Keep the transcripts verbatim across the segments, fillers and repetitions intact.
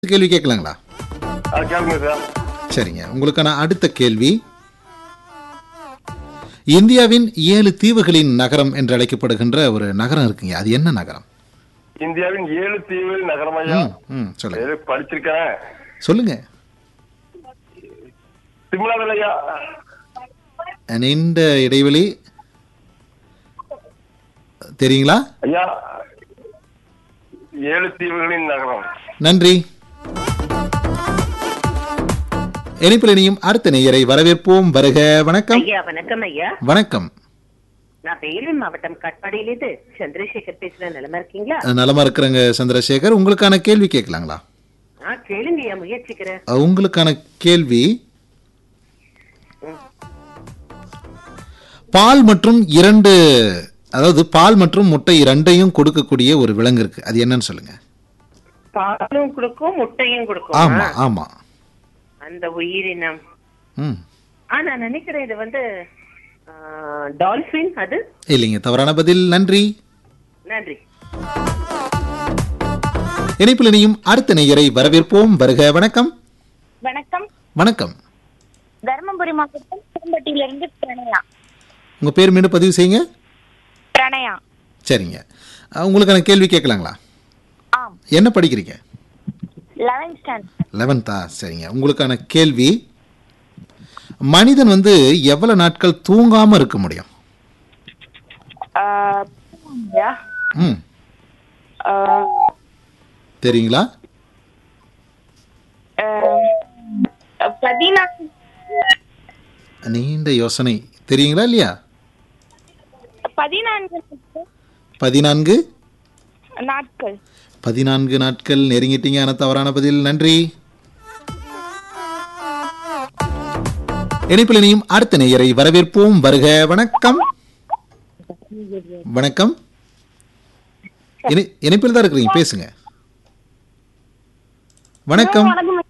கேள்வி கேட்கலாங்களா? ஆ, கேளுங்க சார். சரிங்க. உங்களுக்கான அடுத்த கேள்வி, இந்தியாவின் ஏழு தீவுகளின் நகரம் என்று அழைக்கப்படுகின்ற ஒரு நகரம் இருக்குங்க. அது என்ன நகரம்? இந்தியாவின் ஏழு தீவு நகரமையா? ம், ம், சொல்லுங்க ஏதோ படிச்சிருக்கேன். சொல்லுங்க. சிம்லாவிலையா? நீண்ட இடைவெளி தெரியுங்களா? ஐயா, ஏழு தீவுகளின் நகரம். நன்றி. இணைப்பில் இணையும் அடுத்த நேயரை வரவேற்போம். வருக. வணக்கம். ஐயா வணக்கம் ஐயா. வணக்கம். நான் வேலூர் மாவட்டம் காட்பாடியிலிருந்து சந்திரசேகர் பேசுறேன். நிலமா இருக்கீங்களா? நலமா இருக்கிறங்க சந்திரசேகர். உங்களுக்கான கேள்வி கேட்கலாங்களா? ஆ கேளுங்க ஐயா, முயற்சிக்கிறேன். உங்களுக்கான கேள்வி, பால் மற்றும் இரண்டு அதாவது பால் மற்றும் முட்டை இரண்டையும் கொடுக்கக்கூடிய ஒரு விலங்கு இருக்கு. அது என்னன்னு சொல்லுங்க. பாலும் கொடுக்கும் முட்டையும் கொடுக்கும். ஆமா ஆமா. அந்த உயிரினம். ம். ஆ நான் நினைக்கிறேன் இது வந்து டால்பின். அது இல்லைங்க, தவறான பதில். நன்றி. நன்றி. இணைப்பில் இணையும் அடுத்த நேயரை வரவேற்போம். வருக. வணக்கம். வணக்கம். வணக்கம். தர்மபுரி மாவட்டம் திரும்பட்டியிலிருந்து பிரணயா. உங்க பேர் மீண்டும் பதிவு செய்யுங்க. பிரணயா. சரிங்க. அஹ், உங்களுக்கான கேள்வி கேட்கலாங்களா? ஆம். என்ன படிக்கிறீங்க? Eleventh standard. லெவன்த்தா? சரிங்க. உங்களுக்கான கேள்வி, மனிதன் வந்து எவ்வளவு நாட்கள் தூங்காம இருக்க முடியும்? ம், தெரியுங்களா? பதினான்கு நீண்ட யோசனை. தெரியுங்களா இல்லையா? பதினான்கு பதினான்கு நாட்கள். பதினான்கு நாட்கள் நெருங்கிட்டீங்க. ஆனா தவறான பதில். நன்றி. இணைப்பில் இணையும் அடுத்த நேயரை வரவேற்போம். வருக. வணக்கம். வணக்கம். இணை- இணைப்பில் தான் இருக்கிறீங்க, பேசுங்க. வணக்கம்.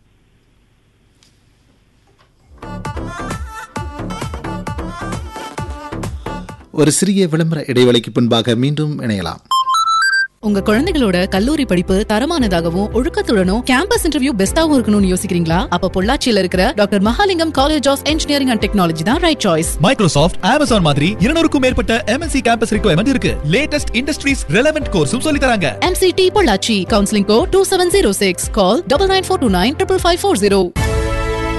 ஒரு சிறிய விளம்பர இடைவேளைக்கு பின்பாக மீண்டும் இணையலாம். உங்க குழந்தைகளோட கல்லூரி படிப்பு தரமானதாகவும் ஒழுக்கத்துடனும் கேம்பஸ் இன்டர்வியூ பெஸ்டாவும் இருக்கணும்னு யோசிக்கிறீங்களா? அப்ப பொள்ளாச்சியில இருக்கிற doctor Mahalingam college of engineering and technology தான் ரைட் சாய்ஸ். மைக்ரோசாஃப்ட், அமேசான் மாதிரி இருநூறுக்கும் மேற்பட்ட எம்என்சி கேம்பஸ் ரிக்வயர்மெண்ட் இருக்கு. லேட்டஸ்ட் இண்டஸ்ட்ரீஸ் ரெலவென்ட் கோர்ஸும் சொல்லி தராங்க. MCT Pollachi. Counselling code two seven zero six. Call double nine four two nine triple five four zero.